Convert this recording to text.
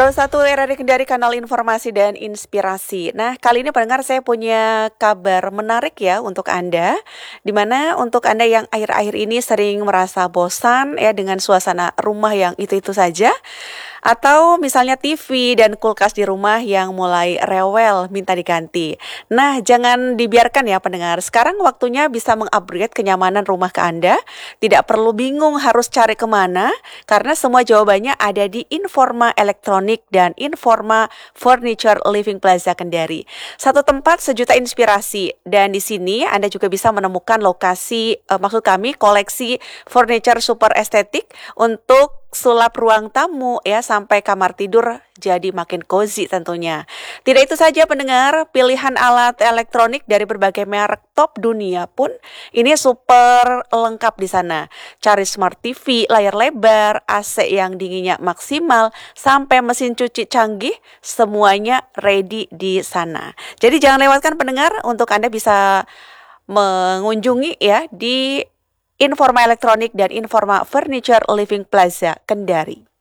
Pro1 RRI Kendari, kanal informasi dan inspirasi. Nah, kali ini pendengar saya punya kabar menarik ya untuk Anda, di mana untuk Anda yang akhir-akhir ini sering merasa bosan ya dengan suasana rumah yang itu-itu saja, atau misalnya TV dan kulkas di rumah yang mulai rewel minta diganti. Nah, jangan dibiarkan ya pendengar. Sekarang waktunya bisa mengupgrade kenyamanan rumah ke Anda. Tidak perlu bingung harus cari kemana, karena semua jawabannya ada di Informa Elektronik dan Informa Furniture Living Plaza Kendari. Satu tempat sejuta inspirasi, dan di sini Anda juga bisa menemukan lokasi, maksud kami koleksi furniture super estetik untuk sulap ruang tamu ya sampai kamar tidur jadi makin cozy tentunya. Tidak itu saja pendengar, pilihan alat elektronik dari berbagai merek top dunia pun ini super lengkap di sana. Cari smart TV, layar lebar, AC yang dinginnya maksimal, sampai mesin cuci canggih, semuanya ready di sana. Jadi jangan lewatkan pendengar, untuk Anda bisa mengunjungi ya di Informa Elektronik dan Informa Furniture Living Plaza Kendari.